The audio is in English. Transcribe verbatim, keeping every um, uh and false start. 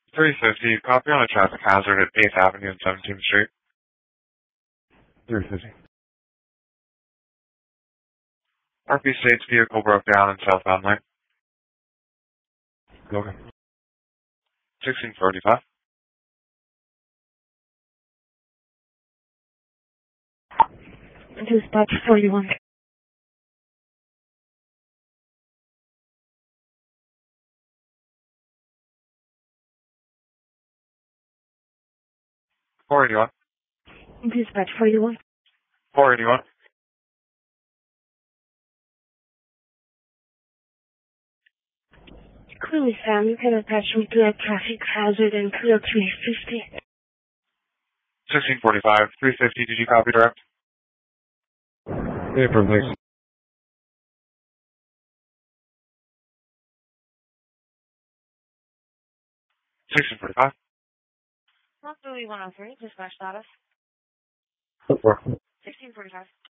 three fifty, copy on a traffic hazard at eighth Avenue and seventeenth Street. three fifty. R P states vehicle broke down in southbound lane. Okay. sixteen forty-five. Dispatch forty-one. four eighty-one. Dispatch forty-one. four eighty-one. Clearly, Sam, you can attach me to a traffic hazard and clear three fifty. sixteen forty-five. three fifty, did you copy direct? Yeah, from thanks. sixteen forty-five. Not three one oh three, dispatch status. Four. sixteen forty-five.